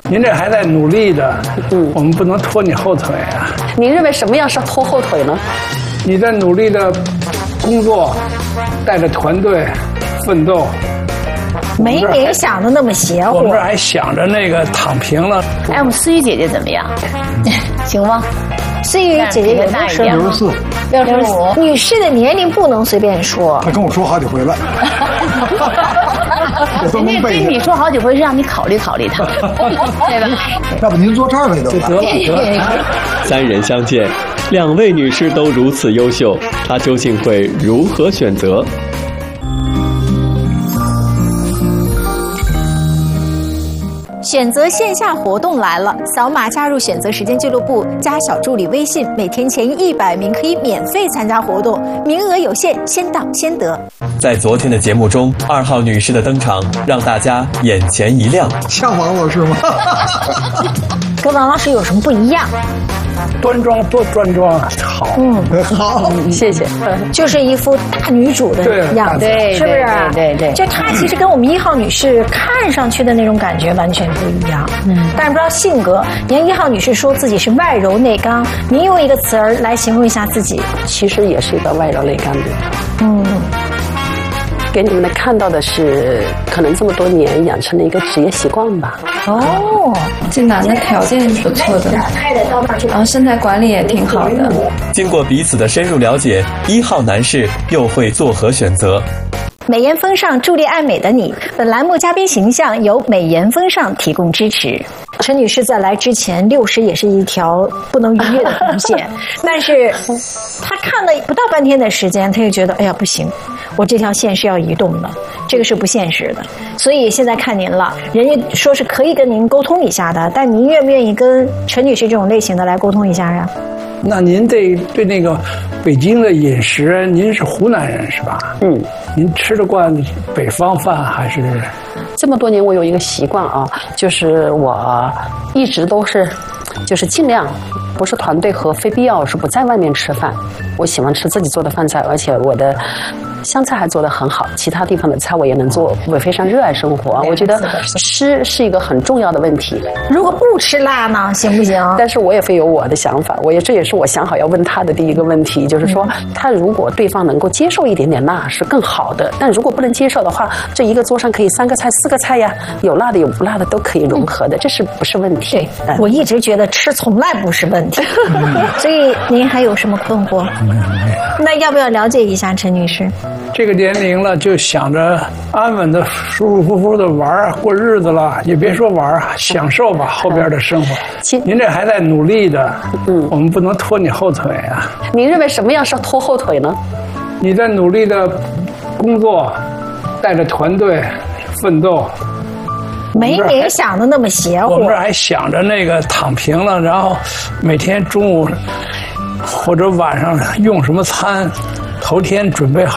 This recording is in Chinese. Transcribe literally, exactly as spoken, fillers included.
您这还在努力的，嗯，我们不能拖你后腿啊。 您认为什么样是拖后腿呢？ 你在努力的工作，带着团队奋斗。 没您想的那么邪乎。 我们这还想着那个躺平了。 哎，我们思雨姐姐怎么样？行吗？ 思雨姐姐有六十六十四， 六十五。女士的年龄不能随便说。 她跟我说好几回了。我都能背。 跟你说好几回是让你考虑考虑她，对吧？ 要不您坐这儿来得了。 三人相见，两位女士都如此优秀，她究竟会如何选择？ 选择线下活动来了，扫码加入选择时间俱乐部，加小助理微信，每天前一百名可以免费参加活动，名额有限，先到先得。 在昨天的节目中，二号女士的登场让大家眼前一亮。 像王老师吗？ 跟王老师有什么不一样？ 端庄多端庄啊，好， 嗯， 好， 谢谢。 就是一副大女主的样子， 对， 是不是？ 对对对。 就她其实跟我们一号女士看上去的那种感觉完全不一样，嗯，但是不知道性格。你看一号女士说自己是外柔内刚，您用一个词儿来形容一下自己。 其实也是一个外柔内刚的， 嗯。 给你们的看到的是，可能这么多年养成了一个职业习惯吧。 哦， 这男的条件不错的，然后身材管理也挺好的。 经过彼此的深入了解，一号男士又会作何选择？ 美颜风尚，助力爱美的你。本栏目嘉宾形象由美颜风尚提供支持。陈女士在来之前，六十也是一条不能逾越的红线，但是她看了不到半天的时间，她就觉得，哎呀，不行，我这条线是要移动的，这个是不现实的。所以现在看您了，人家说是可以跟您沟通一下的，但您愿不愿意跟陈女士这种类型的来沟通一下呀？ 那您对对那个北京的饮食，您是湖南人是吧？ 嗯， 您吃得惯北方饭还是？ 这么多年我有一个习惯啊，就是我一直都是，就是尽量不是团队和非必要是不在外面吃饭。我喜欢吃自己做的饭菜，而且我的湘菜还做得很好，其他地方的菜我也能做，我非常热爱生活。我觉得吃是一个很重要的问题。 如果不吃辣呢，行不行？ 但是我也会有我的想法，我也这也是我想好要问他的第一个问题，就是说他如果对方能够接受一点点辣是更好的，但如果不能接受的话，这一个桌上可以三个菜四个菜呀，有辣的有不辣的都可以融合的，这是不是问题？ 对，嗯、我一直觉得吃从来不是问题，所以您还有什么困惑？那要不要了解一下陈女士？ 这个年龄了，就想着安稳的、舒舒服服的玩过日子了，也别说玩，享受吧后边的生活。您这还在努力的，嗯，我们不能拖你后腿啊。 您认为什么样是拖后腿呢？ 你在努力的工作，带着团队奋斗。 没您想的那么邪乎。 我们这还想着那个躺平了，然后每天中午或者晚上用什么餐，头天准备好。